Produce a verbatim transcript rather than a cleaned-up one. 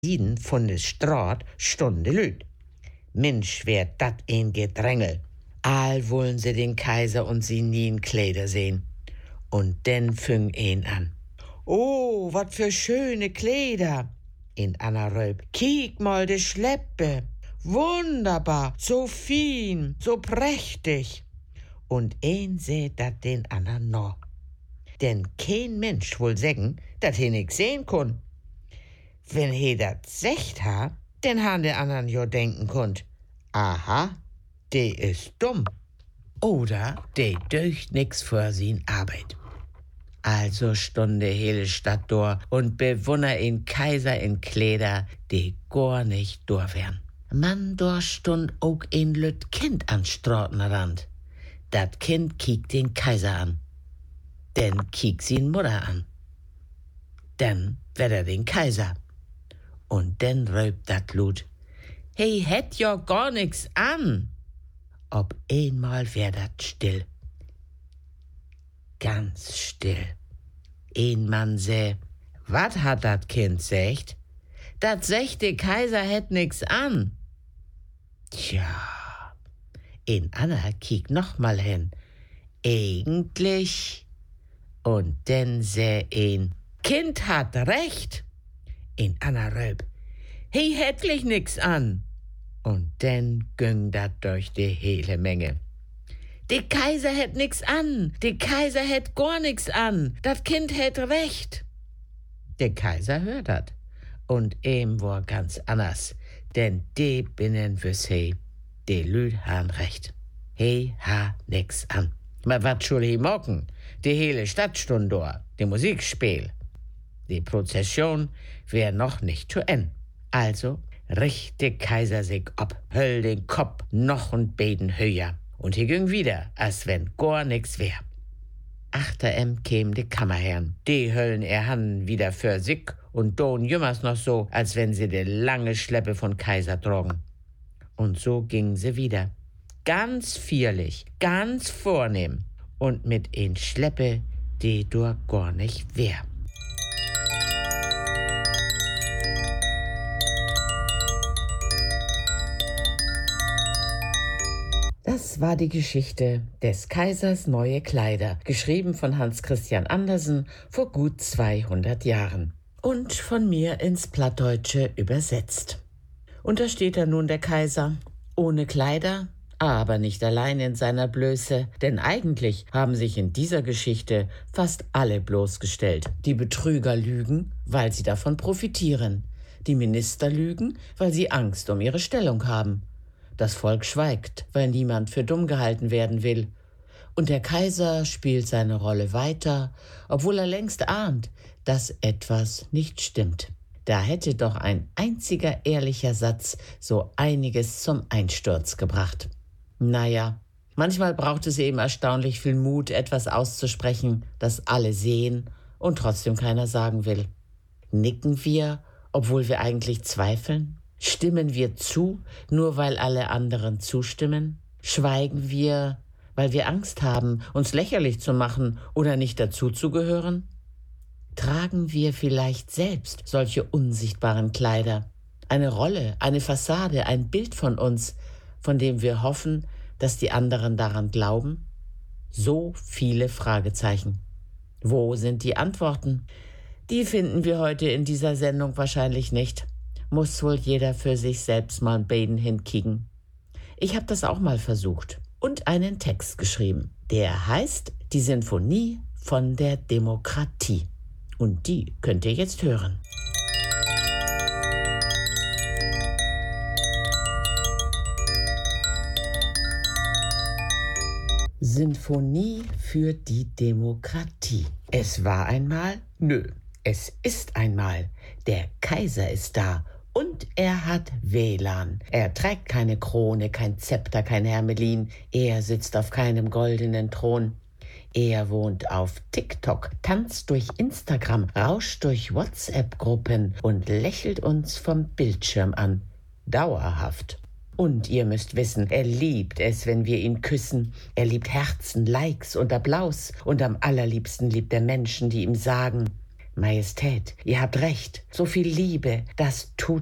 Jeden von der Straat stunde Lüd. Mensch, wär dat ein Gedrängel. All wollen sie den Kaiser und sie nien Kleider sehen. Und denn fing ein an. Oh, wat für schöne Kleider. In Anna Röb. Kiek mal de Schleppe. Wunderbar, so fin, so prächtig. Und ein seht dat den andern noch. Denn kein Mensch wohl sägen, dat he nix sehen kun. Wenn he dat secht ha, denn han de andern jo denken kunt. Aha, de is dumm. Oder de döcht nix für sin Arbeit. Also stunde hele Stadt dor und bewunner in Kaiser in Kleider, de gar nicht dor wären. Man dor stund ook ein lüt Kind an Straßenrand. Dat Kind kiekt den Kaiser an. Denn kiekt sin Mutter an. Dann werd er den Kaiser. Und denn röbt dat Lut. Hey, hätt jo gar nix an. Ob einmal wär dat still. Ganz still. Ein Mann säh, wat hat dat Kind secht? Dat secht de Kaiser hätt nix an. Tja, ein Anna kiek noch mal hin. Eigentlich. Und denn säh ein, Kind hat recht. Ein Anna röb, he hättlich nix an. Und denn güng dat durch die hele Menge. De Kaiser hätt nix an, de Kaiser hätt gar nix an, dat Kind hätt recht. De Kaiser hört dat. Und em war ganz anders, denn de binnen wüs he, de Lüd han recht. He ha nix an. Ma wat schul he mocken? De hele Stadt stund dor, de Musikspiel. Die Prozession wär noch nicht zu end. Also richte Kaiser sich ab, höll den Kopf noch und beten höher. Und he ging wieder, als wenn gar nix wär. Achter em käm de Kammerherrn. Die höllen er han wieder für sich und don jümmers noch so, als wenn sie de lange Schleppe von Kaiser trogen. Und so gingen sie wieder. Ganz vierlich, ganz vornehm. Und mit een Schleppe, die dur gar nicht wär. Das war die Geschichte des Kaisers neue Kleider, geschrieben von Hans Christian Andersen vor gut zweihundert Jahren und von mir ins Plattdeutsche übersetzt. Und da steht da nun der Kaiser, ohne Kleider, aber nicht allein in seiner Blöße, denn eigentlich haben sich in dieser Geschichte fast alle bloßgestellt. Die Betrüger lügen, weil sie davon profitieren. Die Minister lügen, weil sie Angst um ihre Stellung haben. Das Volk schweigt, weil niemand für dumm gehalten werden will. Und der Kaiser spielt seine Rolle weiter, obwohl er längst ahnt, dass etwas nicht stimmt. Da hätte doch ein einziger ehrlicher Satz so einiges zum Einsturz gebracht. Naja, manchmal braucht es eben erstaunlich viel Mut, etwas auszusprechen, das alle sehen und trotzdem keiner sagen will. Nicken wir, obwohl wir eigentlich zweifeln? Stimmen wir zu, nur weil alle anderen zustimmen? Schweigen wir, weil wir Angst haben, uns lächerlich zu machen oder nicht dazuzugehören? Tragen wir vielleicht selbst solche unsichtbaren Kleider? Eine Rolle, eine Fassade, ein Bild von uns, von dem wir hoffen, dass die anderen daran glauben? So viele Fragezeichen. Wo sind die Antworten? Die finden wir heute in dieser Sendung wahrscheinlich nicht. Muss wohl jeder für sich selbst mal ein Beten hinkicken. Ich habe das auch mal versucht und einen Text geschrieben. Der heißt Die Sinfonie von der Demokratie. Und die könnt ihr jetzt hören. Sinfonie für die Demokratie. Es war einmal, nö, es ist einmal. Der Kaiser ist da. Und er hat W L A N. Er trägt keine Krone, kein Zepter, kein Hermelin. Er sitzt auf keinem goldenen Thron. Er wohnt auf TikTok, tanzt durch Instagram, rauscht durch WhatsApp-Gruppen und lächelt uns vom Bildschirm an. Dauerhaft. Und ihr müsst wissen, er liebt es, wenn wir ihn küssen. Er liebt Herzen, Likes und Applaus. Und am allerliebsten liebt er Menschen, die ihm sagen, Majestät, ihr habt recht, so viel Liebe, das tut